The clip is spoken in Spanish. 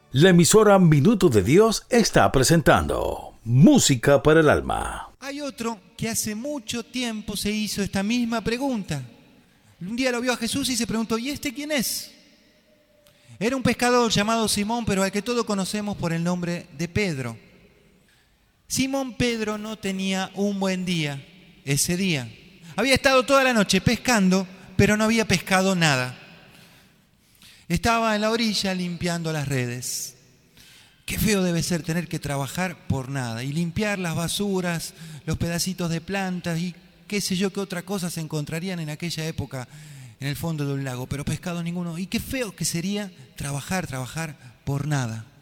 La emisora Minuto de Dios está presentando Música para el Alma. Hay otro que hace mucho tiempo se hizo esta misma pregunta. Un día lo vio a Jesús y se preguntó, ¿y este quién es? Era un pescador llamado Simón, pero al que todos conocemos por el nombre de Pedro. Simón Pedro no tenía un buen día ese día. Había estado toda la noche pescando, pero no había pescado nada. Estaba en la orilla limpiando las redes. Qué feo debe ser tener que trabajar por nada y limpiar las basuras, los pedacitos de plantas y qué sé yo qué otra cosa se encontrarían en aquella época en el fondo de un lago, pero pescado ninguno. Y qué feo que sería trabajar por nada.